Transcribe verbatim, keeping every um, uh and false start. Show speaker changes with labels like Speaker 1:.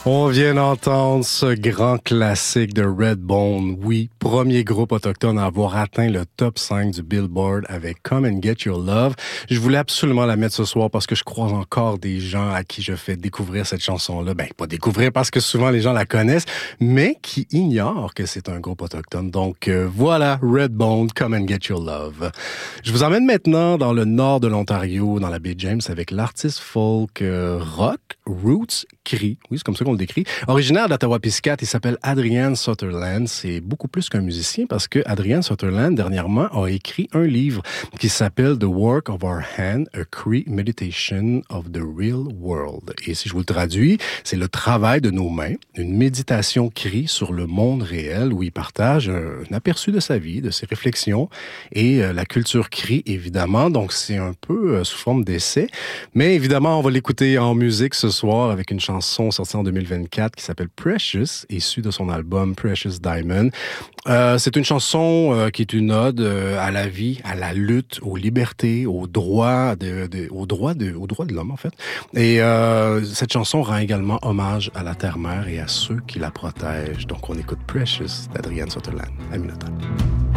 Speaker 1: On vient d'entendre ce grand classique de Redbone. Oui, premier groupe autochtone à avoir atteint le top cinq du Billboard avec Come and Get Your Love. Je voulais absolument la mettre ce soir parce que je croise encore des gens à qui je fais découvrir cette chanson-là. Ben, pas découvrir parce que souvent les gens la connaissent, mais qui ignorent que c'est un groupe autochtone. Donc euh, voilà, Redbone, Come and Get Your Love. Je vous emmène maintenant dans le nord de l'Ontario, dans la baie James, avec l'artiste folk euh, rock Roots Cree. Oui, c'est comme ça qu'on le décrit. Originaire d'Ottawa-Piscate, il s'appelle Adrian Sutherland. C'est beaucoup plus qu'un musicien parce que Adrian Sutherland, dernièrement, a écrit un livre qui s'appelle The Work of Our Hand, A Cree Meditation of the Real World. Et si je vous le traduis, c'est le travail de nos mains, une méditation Cree sur le monde réel où il partage un aperçu de sa vie, de ses réflexions et euh, la culture Cree, évidemment. Donc, c'est un peu euh, sous forme d'essai. Mais évidemment, on va l'écouter en musique ce soir avec une chanson sortie en deux mille vingt-quatre qui s'appelle Precious, issue de son album Precious Diamond. Euh, c'est une chanson euh, qui est une ode euh, à la vie, à la lutte, aux libertés, aux droits de, de, aux droits de, aux droits de l'homme en fait. Et euh, cette chanson rend également hommage à la terre-mère et à ceux qui la protègent. Donc on écoute Precious d'Adrian Sutherland à Minota.